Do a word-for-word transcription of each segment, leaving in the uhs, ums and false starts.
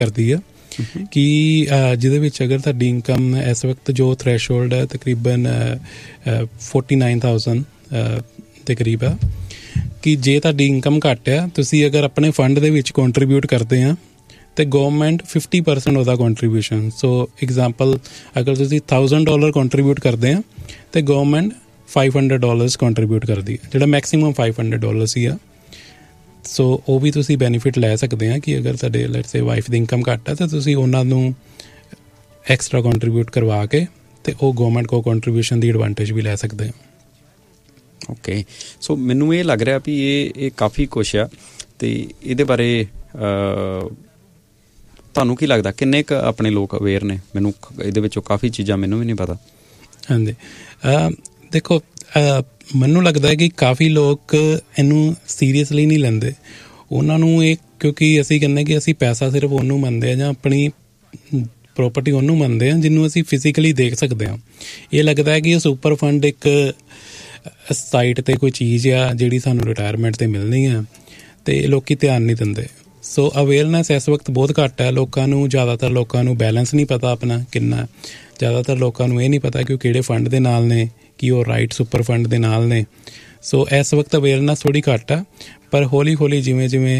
ਕਰਦੀ ਆ ਕਿ ਜਿਹਦੇ ਵਿੱਚ ਅਗਰ ਤੁਹਾਡੀ ਇਨਕਮ ਇਸ ਵਕਤ ਜੋ ਥ੍ਰੈਸ਼ਹੋਲਡ ਹੈ ਤਕਰੀਬਨ ਫੋਰਟੀ ਨਾਈਨ ਥਾਊਜ਼ੈਂਡ ਦੇ ਕਰੀਬ ਆ, ਕਿ ਜੇ ਤੁਹਾਡੀ ਇਨਕਮ ਘੱਟ ਆ, ਤੁਸੀਂ ਅਗਰ ਆਪਣੇ ਫੰਡ ਦੇ ਵਿੱਚ ਕੰਟਰੀਬਿਊਟ ਕਰਦੇ ਆ ਅਤੇ ਗੌਰਮੈਂਟ ਫਿਫਟੀ ਪਰਸੈਂਟ ਉਹਦਾ ਕੰਟਰੀਬਿਊਸ਼ਨ। ਸੋ ਐਗਜ਼ਾਮਪਲ ਅਗਰ ਤੁਸੀਂ ਥਾਊਜ਼ੈਂਡ ਡਾਲਰ ਕੰਟਰੀਬਿਊਟ ਕਰਦੇ ਆ ਅਤੇ government five hundred dollars contribute ਕਰਦੀ ਹੈ, ਜਿਹੜਾ ਮੈਕਸੀਮਮ ਫਾਈਵ ਹੰਡਰਡ ਡਾਲਰਸ ਹੀ ਆ। ਸੋ ਉਹ ਵੀ ਤੁਸੀਂ ਬੈਨੀਫਿਟ ਲੈ ਸਕਦੇ ਆ ਕਿ ਅਗਰ ਤੁਹਾਡੇ let's say wife the income ਘੱਟ ਆ ਤਾਂ ਤੁਸੀਂ ਉਹਨਾਂ ਨੂੰ ਐਕਸਟਰਾ ਕੰਟਰੀਬਿਊਟ ਕਰਵਾ ਕੇ ਅਤੇ ਉਹ ਗੌਰਮੈਂਟ ਕੋਲ ਕੰਟਰੀਬਿਊਸ਼ਨ ਦੀ ਐਡਵਾਂਟੇਜ ਵੀ ਲੈ ਸਕਦੇ ਆ। ਓਕੇ, ਸੋ ਮੈਨੂੰ ਇਹ ਲੱਗ ਰਿਹਾ ਵੀ ਇਹ ਇਹ ਕਾਫੀ ਕੁਛ ਆ, ਅਤੇ ਇਹਦੇ ਬਾਰੇ ਤੁਹਾਨੂੰ ਕੀ ਲੱਗਦਾ ਕਿੰਨੇ ਕੁ ਆਪਣੇ ਲੋਕ ਅਵੇਅਰ ਨੇ? ਮੈਨੂੰ ਇਹਦੇ ਵਿੱਚੋਂ ਕਾਫੀ ਚੀਜ਼ਾਂ ਮੈਨੂੰ ਵੀ ਨਹੀਂ ਪਤਾ। ਹਾਂਜੀ, ਦੇਖੋ ਮੈਨੂੰ ਲੱਗਦਾ ਹੈ ਕਿ ਕਾਫੀ ਲੋਕ ਇਹਨੂੰ ਸੀਰੀਅਸਲੀ ਨਹੀਂ ਲੈਂਦੇ। ਉਹਨਾਂ ਨੂੰ ਇਹ ਕਿਉਂਕਿ ਅਸੀਂ ਕਹਿੰਦੇ ਕਿ ਅਸੀਂ ਪੈਸਾ ਸਿਰਫ ਉਹਨੂੰ ਮੰਨਦੇ ਹਾਂ ਜਾਂ ਆਪਣੀ ਪ੍ਰੋਪਰਟੀ ਉਹਨੂੰ ਮੰਨਦੇ ਹਾਂ ਜਿਹਨੂੰ ਅਸੀਂ ਫਿਜ਼ੀਕਲੀ ਦੇਖ ਸਕਦੇ ਹਾਂ। ਇਹ ਲੱਗਦਾ ਹੈ ਕਿ ਇਹ ਸੁਪਰ ਫੰਡ ਇੱਕ ਸਾਈਟ 'ਤੇ ਕੋਈ ਚੀਜ਼ ਆ ਜਿਹੜੀ ਸਾਨੂੰ ਰਿਟਾਇਰਮੈਂਟ 'ਤੇ ਮਿਲਣੀ ਆ, ਅਤੇ ਲੋਕ ਧਿਆਨ ਨਹੀਂ ਦਿੰਦੇ। ਸੋ ਅਵੇਅਰਨੈਸ ਇਸ ਵਕਤ ਬਹੁਤ ਘੱਟ ਹੈ ਲੋਕਾਂ ਨੂੰ। ਜ਼ਿਆਦਾਤਰ ਲੋਕਾਂ ਨੂੰ ਬੈਲੈਂਸ ਨਹੀਂ ਪਤਾ ਆਪਣਾ ਕਿੰਨਾ, ਜ਼ਿਆਦਾਤਰ ਲੋਕਾਂ ਨੂੰ ਇਹ ਨਹੀਂ ਪਤਾ ਕਿ ਉਹ ਕਿਹੜੇ ਫੰਡ ਦੇ ਨਾਲ ਨੇ, ਕਿ ਉਹ ਰਾਈਟ ਸੁਪਰ ਫੰਡ ਦੇ ਨਾਲ ਨੇ। ਸੋ ਇਸ ਵਕਤ ਅਵੇਅਰਨੈਸ ਥੋੜ੍ਹੀ ਘੱਟ ਆ, ਪਰ ਹੌਲੀ ਹੌਲੀ ਜਿਵੇਂ ਜਿਵੇਂ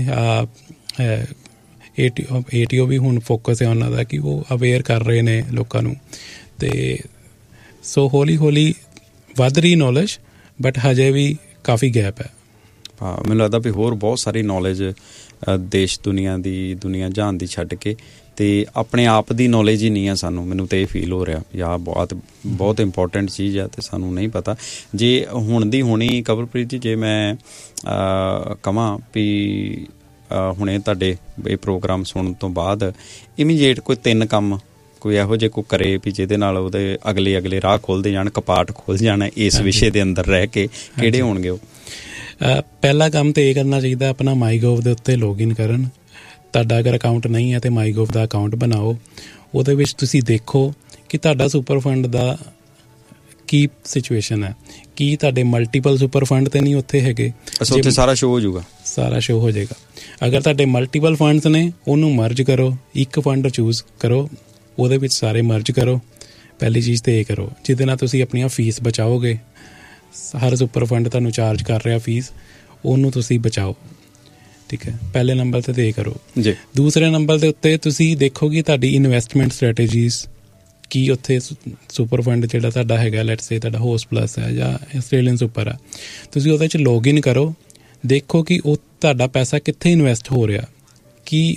A T A T O ਵੀ ਹੁਣ ਫੋਕਸ ਹੈ ਉਹਨਾਂ ਦਾ ਕਿ ਉਹ ਅਵੇਅਰ ਕਰ ਰਹੇ ਨੇ ਲੋਕਾਂ ਨੂੰ, ਅਤੇ ਸੋ ਹੌਲੀ ਹੌਲੀ ਵੱਧ ਰਹੀ ਨੌਲੇਜ, ਬਟ ਹਜੇ ਵੀ ਕਾਫੀ ਗੈਪ ਹੈ। ਹਾਂ, ਮੈਨੂੰ ਲੱਗਦਾ ਵੀ ਹੋਰ ਬਹੁਤ ਸਾਰੀ ਨੌਲੇਜ ਦੇਸ਼ ਦੁਨੀਆ ਦੀ ਦੁਨੀਆ ਜਹਾਨ ਦੀ ਛੱਡ ਕੇ ਅਤੇ ਆਪਣੇ ਆਪ ਦੀ ਨੌਲੇਜ ਹੀ ਨਹੀਂ ਆ ਸਾਨੂੰ। ਮੈਨੂੰ ਤਾਂ ਇਹ ਫੀਲ ਹੋ ਰਿਹਾ ਵੀ ਆਹ ਬਹੁਤ ਬਹੁਤ ਇੰਪੋਰਟੈਂਟ ਚੀਜ਼ ਆ ਅਤੇ ਸਾਨੂੰ ਨਹੀਂ ਪਤਾ। ਜੇ ਹੁਣ ਦੀ ਹੋਣੀ ਕਵਲਪ੍ਰੀਤ ਜੀ, ਜੇ ਮੈਂ ਕਹਾਂ ਵੀ ਹੁਣੇ ਤੁਹਾਡੇ ਇਹ ਪ੍ਰੋਗਰਾਮ ਸੁਣਨ ਤੋਂ ਬਾਅਦ ਇਮੀਡੀਏਟ ਕੋਈ ਤਿੰਨ ਕੰਮ ਕੋਈ ਇਹੋ ਜਿਹੇ ਕੋਈ ਕਰੇ ਵੀ ਜਿਹਦੇ ਨਾਲ ਉਹਦੇ ਅਗਲੇ ਅਗਲੇ ਰਾਹ ਖੋਲ੍ਹਦੇ ਜਾਣ, ਕਪਾਟ ਖੋਲ੍ਹ ਜਾਣ ਇਸ ਵਿਸ਼ੇ ਦੇ ਅੰਦਰ ਰਹਿ ਕੇ, ਕਿਹੜੇ ਹੋਣਗੇ ਉਹ? ਪਹਿਲਾ ਕੰਮ ਤਾਂ ਇਹ ਕਰਨਾ ਚਾਹੀਦਾ ਆਪਣਾ ਮਾਈਗੋਵ ਦੇ ਉੱਤੇ ਲੌਗਇਨ ਕਰਨ। ਤੁਹਾਡਾ ਅਗਰ ਅਕਾਊਂਟ ਨਹੀਂ ਹੈ ਤਾਂ ਮਾਈਗੋਵ ਦਾ ਅਕਾਊਂਟ ਬਣਾਓ। ਉਹਦੇ ਵਿੱਚ ਤੁਸੀਂ ਦੇਖੋ ਕਿ ਤੁਹਾਡਾ ਸੁਪਰ ਫੰਡ ਦਾ ਕੀ ਸਿਚੁਏਸ਼ਨ ਹੈ, ਕੀ ਤੁਹਾਡੇ ਮਲਟੀਪਲ ਸੁਪਰ ਫੰਡ ਤਾਂ ਨਹੀਂ ਉੱਥੇ ਹੈਗੇ। ਉੱਥੇ ਸਾਰਾ ਸ਼ੋ ਹੋ ਜਾਊਗਾ, ਸਾਰਾ ਸ਼ੋ ਹੋ ਜਾਏਗਾ। ਅਗਰ ਤੁਹਾਡੇ ਮਲਟੀਪਲ ਫੰਡਸ ਨੇ ਉਹਨੂੰ ਮਰਜ ਕਰੋ, ਇੱਕ ਫੰਡ ਚੂਜ਼ ਕਰੋ, ਉਹਦੇ ਵਿੱਚ ਸਾਰੇ ਮਰਜ ਕਰੋ। ਪਹਿਲੀ ਚੀਜ਼ ਤਾਂ ਇਹ ਕਰੋ ਜਿਹਦੇ ਨਾਲ ਤੁਸੀਂ ਆਪਣੀਆਂ ਫੀਸ ਬਚਾਓਗੇ। ਹਰ ਸੁਪਰ ਫੰਡ ਤੁਹਾਨੂੰ ਚਾਰਜ ਕਰ ਰਿਹਾ ਫੀਸ, ਉਹਨੂੰ ਤੁਸੀਂ ਬਚਾਓ, ਠੀਕ ਹੈ। ਪਹਿਲੇ ਨੰਬਰ 'ਤੇ ਤਾਂ ਇਹ ਕਰੋ ਜੀ। ਦੂਸਰੇ ਨੰਬਰ ਦੇ ਉੱਤੇ ਤੁਸੀਂ ਦੇਖੋ ਕਿ ਤੁਹਾਡੀ ਇਨਵੈਸਟਮੈਂਟ ਸਟ੍ਰੈਟੇਜੀਜ਼ ਕੀ ਉੱਥੇ ਸੁਪਰ ਫੰਡ ਜਿਹੜਾ ਤੁਹਾਡਾ ਹੈਗਾ, ਲੈਟਸ ਸੇ ਤੁਹਾਡਾ ਹੋਸਟ ਪਲੱਸ ਹੈ ਜਾਂ ਆਸਟ੍ਰੇਲੀਅਨ ਸੁਪਰ ਹੈ, ਤੁਸੀਂ ਉਹਦੇ 'ਚ ਲੌਗਇਨ ਕਰੋ। ਦੇਖੋ ਕਿ ਉਹ ਤੁਹਾਡਾ ਪੈਸਾ ਕਿੱਥੇ ਇਨਵੈਸਟ ਹੋ ਰਿਹਾ। ਕਿ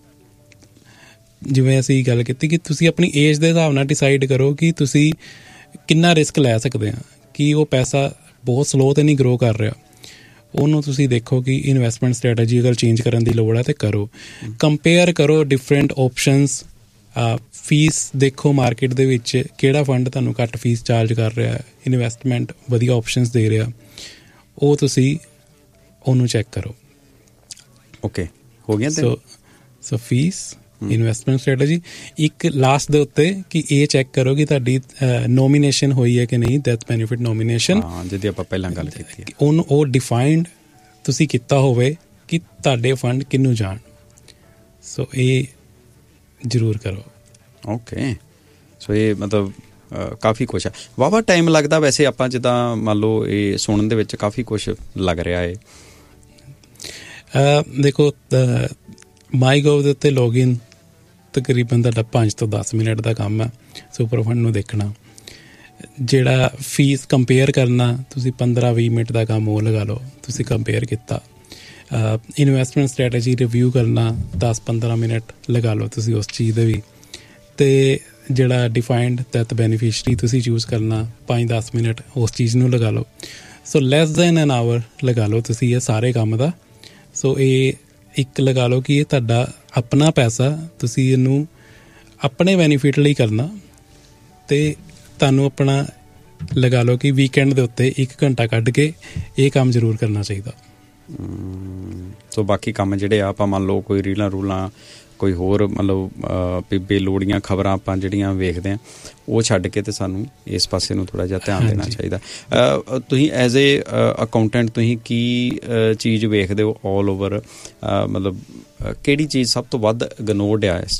ਜਿਵੇਂ ਅਸੀਂ ਗੱਲ ਕੀਤੀ ਕਿ ਤੁਸੀਂ ਆਪਣੀ ਏਜ ਦੇ ਹਿਸਾਬ ਨਾਲ ਡਿਸਾਈਡ ਕਰੋ ਕਿ ਤੁਸੀਂ ਕਿੰਨਾ ਰਿਸਕ ਲੈ ਸਕਦੇ ਆ, ਕਿ ਉਹ ਪੈਸਾ ਬਹੁਤ ਸਲੋਅ ਤਾਂ ਨਹੀਂ ਗਰੋ ਕਰ ਰਿਹਾ। ਉਹਨੂੰ ਤੁਸੀਂ ਦੇਖੋ ਕਿ ਇਨਵੈਸਟਮੈਂਟ ਸਟ੍ਰੈਟਜੀ ਅਗਰ ਚੇਂਜ ਕਰਨ ਦੀ ਲੋੜ ਹੈ ਤਾਂ ਕਰੋ। ਕੰਪੇਅਰ ਕਰੋ ਡਿਫਰੈਂਟ ਓਪਸ਼ਨਸ। ਫੀਸ ਦੇਖੋ ਮਾਰਕੀਟ ਦੇ ਵਿੱਚ ਕਿਹੜਾ ਫੰਡ ਤੁਹਾਨੂੰ ਘੱਟ ਫੀਸ ਚਾਰਜ ਕਰ ਰਿਹਾ, ਇਨਵੈਸਟਮੈਂਟ ਵਧੀਆ ਓਪਸ਼ਨਸ ਦੇ ਰਿਹਾ, ਉਹ ਤੁਸੀਂ ਉਹਨੂੰ ਚੈੱਕ ਕਰੋ। ਓਕੇ, ਹੋ ਗਿਆ। ਸੋ ਸੋ ਫੀਸ, ਇਨਵੈਸਟਮੈਂਟ ਸਟ੍ਰੈਟਜੀ। ਇੱਕ ਲਾਸਟ ਦੇ ਉੱਤੇ ਕਿ ਇਹ ਚੈੱਕ ਕਰੋ ਕਿ ਤੁਹਾਡੀ ਨੋਮੀਨੇਸ਼ਨ ਹੋਈ ਹੈ ਕਿ ਨਹੀਂ, ਡੈਥ ਬੈਨੀਫਿਟ ਨੋਮੀਨੇਸ਼ਨ, ਜਿਹਦੀ ਆਪਾਂ ਪਹਿਲਾਂ ਗੱਲ ਕੀਤੀ, ਉਹਨੂੰ ਉਹ ਡਿਫਾਈਨਡ ਤੁਸੀਂ ਕੀਤਾ ਹੋਵੇ ਕਿ ਤੁਹਾਡੇ ਫੰਡ ਕਿਹਨੂੰ ਜਾਣ। ਸੋ ਇਹ ਜ਼ਰੂਰ ਕਰੋ। ਓਕੇ, ਸੋ ਇਹ ਮਤਲਬ ਕਾਫੀ ਕੁਛ ਹੈ। ਵਾਹਵਾ ਟਾਈਮ ਲੱਗਦਾ ਵੈਸੇ ਆਪਾਂ ਜਿੱਦਾਂ ਮੰਨ ਲਓ ਇਹ ਸੁਣਨ ਦੇ ਵਿੱਚ ਕਾਫੀ ਕੁਛ ਲੱਗ ਰਿਹਾ ਹੈ। ਦੇਖੋ ਮਾਈਗੋਵ ਦੇ ਉੱਤੇ ਲੌਗਇਨ ਤਕਰੀਬਨ ਤੁਹਾਡਾ ਪੰਜ ਤੋਂ ਦਸ ਮਿੰਟ ਦਾ ਕੰਮ ਹੈ ਸੁਪਰ ਫੰਡ ਨੂੰ ਦੇਖਣਾ। ਜਿਹੜਾ ਫੀਸ ਕੰਪੇਅਰ ਕਰਨਾ ਤੁਸੀਂ ਪੰਦਰਾਂ ਵੀਹ ਮਿੰਟ ਦਾ ਕੰਮ ਉਹ ਲਗਾ ਲਓ, ਤੁਸੀਂ ਕੰਪੇਅਰ ਕੀਤਾ। ਇਨਵੈਸਟਮੈਂਟ ਸਟ੍ਰੈਟਜੀ ਰਿਵਿਊ ਕਰਨਾ ਦਸ ਪੰਦਰਾਂ ਮਿੰਟ ਲਗਾ ਲਓ ਤੁਸੀਂ ਉਸ ਚੀਜ਼ ਦੇ ਵੀ। ਅਤੇ ਜਿਹੜਾ ਡਿਫਾਈਨਡ ਡੈਥ ਬੈਨੀਫਿਸ਼ਰੀ ਤੁਸੀਂ ਚੂਜ਼ ਕਰਨਾ ਪੰਜ ਦਸ ਮਿੰਟ ਉਸ ਚੀਜ਼ ਨੂੰ ਲਗਾ ਲਓ। ਸੋ ਲੈਸ ਦੈਨ ਐਨ ਆਵਰ ਲਗਾ ਲਓ ਤੁਸੀਂ ਇਹ ਸਾਰੇ ਕੰਮ ਦਾ। ਸੋ ਇਹ ਇੱਕ ਲਗਾ ਲਓ ਕਿ ਇਹ ਤੁਹਾਡਾ ਆਪਣਾ ਪੈਸਾ, ਤੁਸੀਂ ਇਹਨੂੰ ਆਪਣੇ ਬੈਨੀਫਿਟ ਲਈ ਕਰਨਾ, ਅਤੇ ਤੁਹਾਨੂੰ ਆਪਣਾ ਲਗਾ ਲਓ ਕਿ ਵੀਕਐਂਡ ਦੇ ਉੱਤੇ ਇੱਕ ਘੰਟਾ ਕੱਢ ਕੇ ਇਹ ਕੰਮ ਜ਼ਰੂਰ ਕਰਨਾ ਚਾਹੀਦਾ। ਸੋ ਬਾਕੀ ਕੰਮ ਜਿਹੜੇ ਆ ਆਪਾਂ ਮੰਨ ਲਓ ਕੋਈ ਰੀਲਾਂ ਰੂਲਾਂ ਕੋਈ ਹੋਰ ਮਤਲਬ ਵੀ ਬੇਲੋੜੀਆਂ ਖਬਰਾਂ ਆਪਾਂ ਜਿਹੜੀਆਂ ਵੇਖਦੇ ਹਾਂ ਉਹ ਛੱਡ ਕੇ ਤੇ ਸਾਨੂੰ ਇਸ ਪਾਸੇ ਨੂੰ ਥੋੜ੍ਹਾ ਜਿਹਾ ਧਿਆਨ ਦੇਣਾ ਚਾਹੀਦਾ। ਤੁਸੀਂ ਐਜ਼ ਏ ਅਕਾਊਂਟੈਂਟ ਤੁਸੀਂ ਕੀ ਚੀਜ਼ ਵੇਖਦੇ ਹੋ ਆਲ ਓਵਰ, ਮਤਲਬ ਕਿਹੜੀ ਚੀਜ਼ ਸਭ ਤੋਂ ਵੱਧ ਇਗਨੋਰਡ ਆ ਇਸ